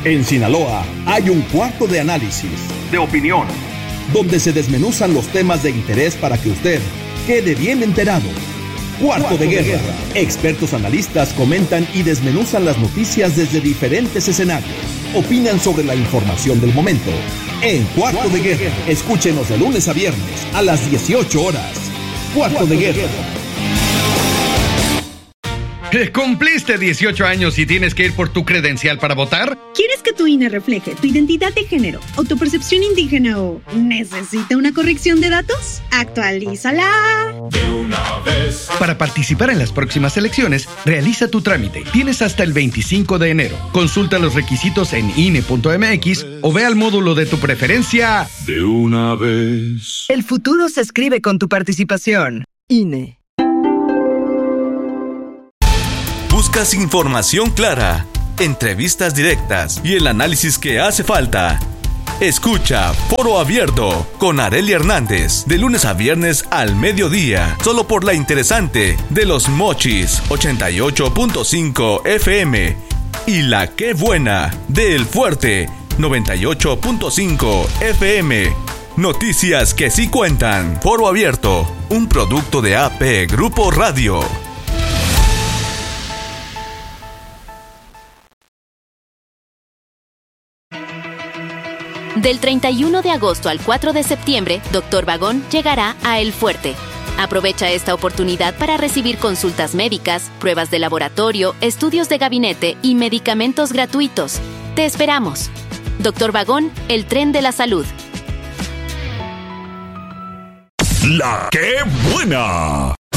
En Sinaloa hay un cuarto de análisis, de opinión, donde se desmenuzan los temas de interés para que usted quede bien enterado. Cuarto de Guerra. Expertos analistas comentan y desmenuzan las noticias desde diferentes escenarios. Opinan sobre la información del momento. En Cuarto de Guerra, escúchenos de lunes a viernes a las 18 horas. Cuarto de Guerra. ¿Cumpliste 18 años y tienes que ir por tu credencial para votar? ¿Quieres que tu INE refleje tu identidad de género o tu percepción indígena o necesita una corrección de datos? ¡Actualízala! De una vez. Para participar en las próximas elecciones, realiza tu trámite. Tienes hasta el 25 de enero. Consulta los requisitos en INE.mx o ve al módulo de tu preferencia. De una vez. El futuro se escribe con tu participación. INE. Buscas información clara, entrevistas directas y el análisis que hace falta. Escucha Foro Abierto con Arely Hernández de lunes a viernes al mediodía, solo por la interesante de Los Mochis 88.5 FM y la Qué Buena de El Fuerte 98.5 FM. Noticias que sí cuentan. Foro Abierto, un producto de AP Grupo Radio. Del 31 de agosto al 4 de septiembre, Dr. Vagón llegará a El Fuerte. Aprovecha esta oportunidad para recibir consultas médicas, pruebas de laboratorio, estudios de gabinete y medicamentos gratuitos. Te esperamos. Dr. Vagón, el tren de la salud. La Qué Buena.